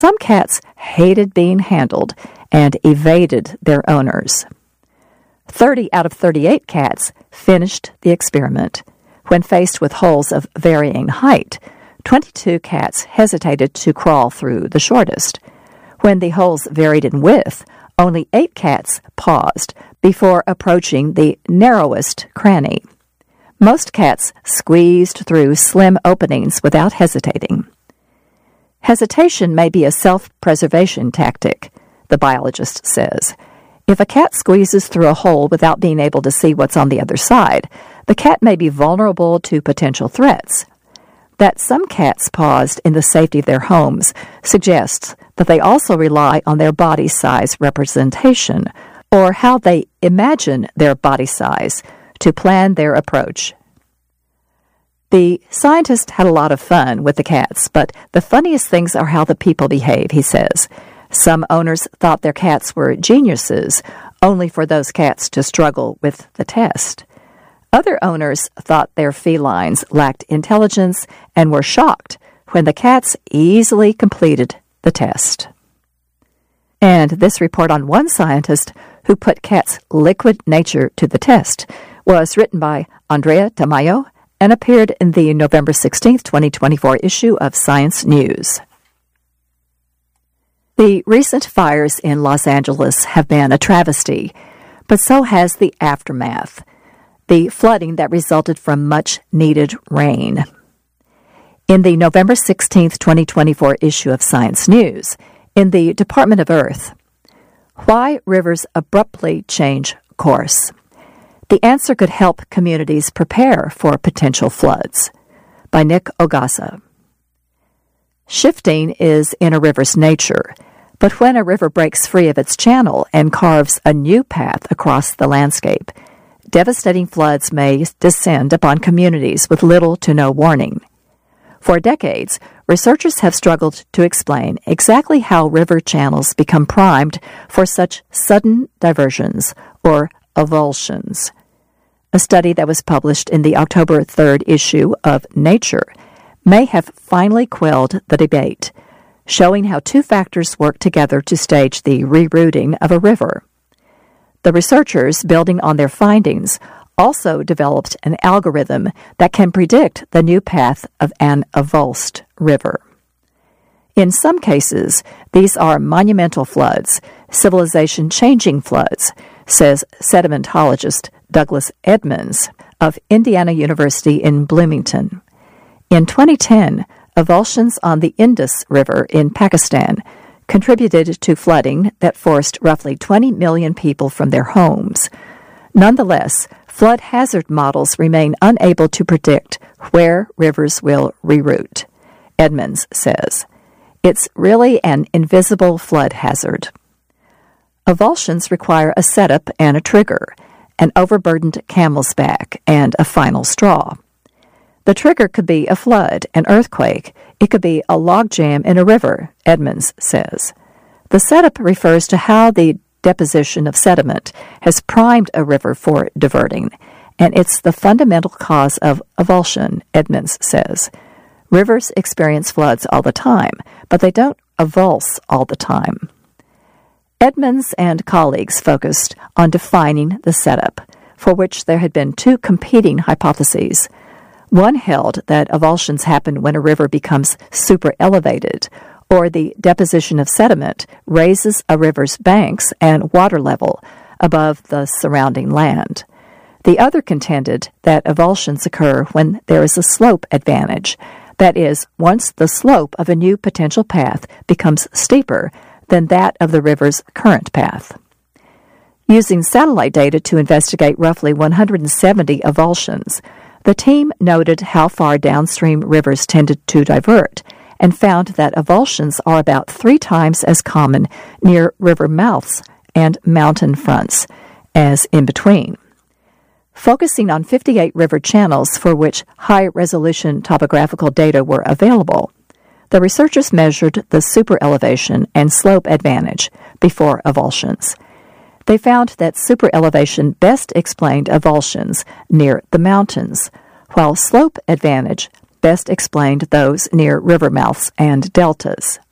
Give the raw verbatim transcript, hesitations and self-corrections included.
Some cats hated being handled and evaded their owners. thirty out of thirty-eight cats finished the experiment. When faced with holes of varying height, twenty-two cats hesitated to crawl through the shortest. When the holes varied in width, only eight cats paused before approaching the narrowest cranny. Most cats squeezed through slim openings without hesitating. Hesitation may be a self-preservation tactic, the biologist says. If a cat squeezes through a hole without being able to see what's on the other side, the cat may be vulnerable to potential threats. That some cats paused in the safety of their homes suggests that they also rely on their body size representation, or how they imagine their body size, to plan their approach. The scientist had a lot of fun with the cats, but the funniest things are how the people behave, he says. Some owners thought their cats were geniuses, only for those cats to struggle with the test. Other owners thought their felines lacked intelligence and were shocked when the cats easily completed the test. And this report on one scientist who put cats' liquid nature to the test was written by Andrea Tamayo and appeared in the November sixteenth, twenty twenty-four issue of Science News. The recent fires in Los Angeles have been a travesty, but so has the aftermath, the flooding that resulted from much-needed rain. In the November sixteenth, twenty twenty-four issue of Science News, in the Department of Earth, why rivers abruptly change course. The answer could help communities prepare for potential floods, by Nick Ogasa. Shifting is in a river's nature, but when a river breaks free of its channel and carves a new path across the landscape, devastating floods may descend upon communities with little to no warning. For decades, researchers have struggled to explain exactly how river channels become primed for such sudden diversions, or avulsions. A study that was published in the October third issue of Nature may have finally quelled the debate, showing how two factors work together to stage the rerouting of a river. The researchers, building on their findings, also developed an algorithm that can predict the new path of an avulsed river. In some cases, these are monumental floods, civilization-changing floods, says sedimentologist Douglas Edmonds of Indiana University in Bloomington. In twenty ten, avulsions on the Indus River in Pakistan contributed to flooding that forced roughly twenty million people from their homes. Nonetheless, flood hazard models remain unable to predict where rivers will reroute, Edmonds says. It's really an invisible flood hazard. Avulsions require a setup and a trigger, an overburdened camel's back, and a final straw. The trigger could be a flood, an earthquake. It could be a logjam in a river, Edmonds says. The setup refers to how the deposition of sediment has primed a river for diverting, and it's the fundamental cause of avulsion, Edmonds says. Rivers experience floods all the time, but they don't avulse all the time. Edmonds and colleagues focused on defining the setup, for which there had been two competing hypotheses. One held that avulsions happen when a river becomes super-elevated, or the deposition of sediment raises a river's banks and water level above the surrounding land. The other contended that avulsions occur when there is a slope advantage, that is, once the slope of a new potential path becomes steeper than that of the river's current path. Using satellite data to investigate roughly one hundred seventy avulsions, the team noted how far downstream rivers tended to divert and found that avulsions are about three times as common near river mouths and mountain fronts as in between. Focusing on fifty-eight river channels for which high-resolution topographical data were available, the researchers measured the superelevation and slope advantage before avulsions. They found that superelevation best explained avulsions near the mountains, while slope advantage best explained those near river mouths and deltas.